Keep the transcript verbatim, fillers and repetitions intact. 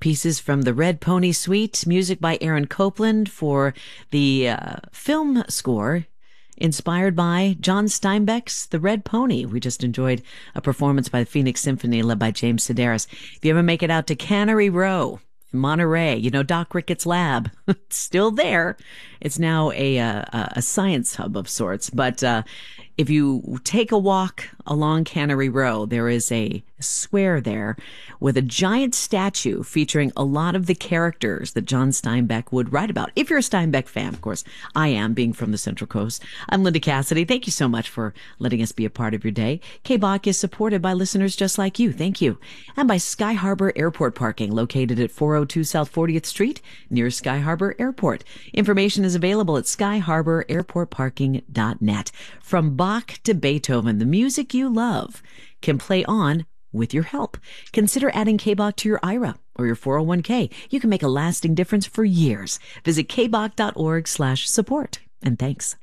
Pieces from the Red Pony Suite, music by Aaron Copland for the uh, film score inspired by John Steinbeck's The Red Pony. We just enjoyed a performance by the Phoenix Symphony led by James Sedaris. If you ever make it out to Cannery Row, Monterey, you know, Doc Ricketts' lab, it's still there. It's now a, a, a science hub of sorts. But uh, if you take a walk along Cannery Row, there is a square there with a giant statue featuring a lot of the characters that John Steinbeck would write about. If you're a Steinbeck fan, of course, I am, being from the Central Coast. I'm Linda Cassidy. Thank you so much for letting us be a part of your day. K B O C is supported by listeners just like you. Thank you. And by Sky Harbor Airport Parking, located at four oh two South fortieth Street, near Sky Harbor Airport. Information is available at sky harbor airport parking dot net. From Bach to Beethoven, the music you love can play on with your help. Consider adding K B O C to your I R A or your four oh one k. You can make a lasting difference for years. Visit k b o c dot org slash support. And thanks.